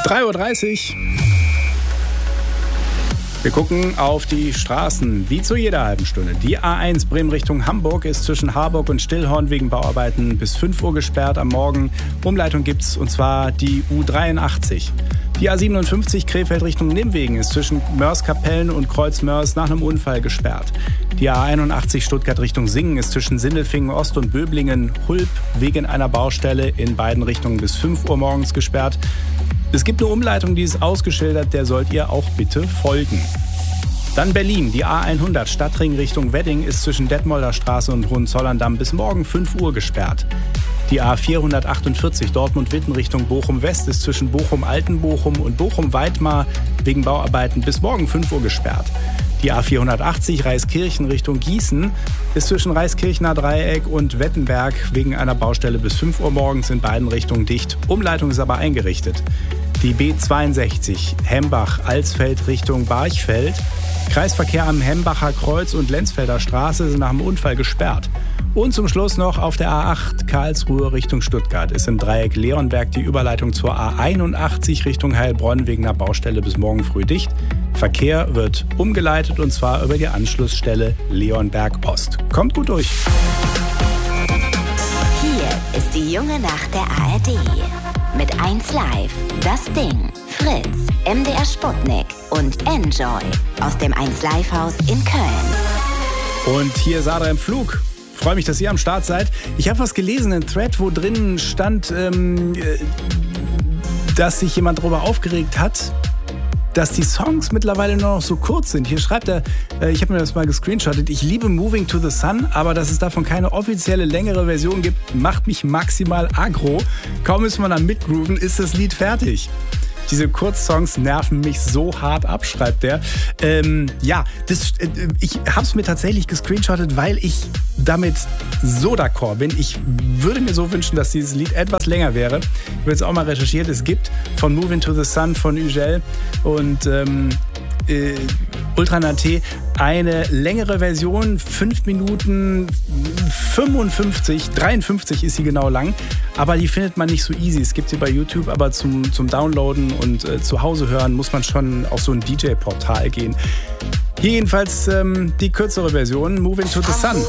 3:30 Uhr. Wir gucken auf die Straßen, wie zu jeder halben Stunde. Die A1 Bremen Richtung Hamburg ist zwischen Harburg und Stillhorn wegen Bauarbeiten bis 5 Uhr gesperrt am Morgen. Umleitung gibt's, und zwar die U83. Die A57 Krefeld Richtung Nimwegen ist zwischen Mörs-Kapellen und Kreuz-Mörs nach einem Unfall gesperrt. Die A81 Stuttgart Richtung Singen ist zwischen Sindelfingen Ost und Böblingen-Hulb wegen einer Baustelle in beiden Richtungen bis 5 Uhr morgens gesperrt. Es gibt eine Umleitung, die ist ausgeschildert, der sollt ihr auch bitte folgen. Dann Berlin, die A100 Stadtring Richtung Wedding ist zwischen Detmolder Straße und Hohenzollern-Damm bis morgen 5 Uhr gesperrt. Die A448 Dortmund-Witten Richtung Bochum-West ist zwischen Bochum-Altenbochum und Bochum-Weidmar wegen Bauarbeiten bis morgen 5 Uhr gesperrt. Die A480 Reiskirchen Richtung Gießen ist zwischen Reiskirchener Dreieck und Wettenberg wegen einer Baustelle bis 5 Uhr morgens in beiden Richtungen dicht. Umleitung ist aber eingerichtet. Die B62 Hembach-Alsfeld Richtung Barchfeld. Kreisverkehr am Hembacher Kreuz und Lenzfelder Straße sind nach dem Unfall gesperrt. Und zum Schluss noch auf der A8 Karlsruhe Richtung Stuttgart ist im Dreieck Leonberg die Überleitung zur A81 Richtung Heilbronn wegen einer Baustelle bis morgen früh dicht. Verkehr wird umgeleitet, und zwar über die Anschlussstelle Leonberg Ost. Kommt gut durch. Hier ist die junge Nacht der ARD. Mit 1 Live, Das Ding, Fritz, MDR Sputnik und Enjoy aus dem 1 Live Haus in Köln. Und hier ist Adra im Flug. Ich freue mich, dass ihr am Start seid. Ich habe was gelesen, ein Thread, wo drin stand, dass sich jemand darüber aufgeregt hat, dass die Songs mittlerweile nur noch so kurz sind. Hier schreibt er, ich habe mir das mal gescreenshottet, ich liebe Moving to the Sun, aber dass es davon keine offizielle längere Version gibt, macht mich maximal aggro. Kaum ist man am Mitgrooven, ist das Lied fertig. Diese Kurzsongs nerven mich so hart ab, schreibt er. Ich habe es mir tatsächlich gescreenshottet, weil ich damit so d'accord bin. Ich würde mir so wünschen, dass dieses Lied etwas länger wäre. Ich habe jetzt auch mal recherchiert. Es gibt von Moving to the Sun von Ugel und Ultranate eine längere Version, 5 Minuten 53 ist sie genau lang, aber die findet man nicht so easy. Es gibt sie bei YouTube, aber zum Downloaden und zu Hause hören muss man schon auf so ein DJ-Portal gehen. Hier jedenfalls die kürzere Version, Moving to the Sun.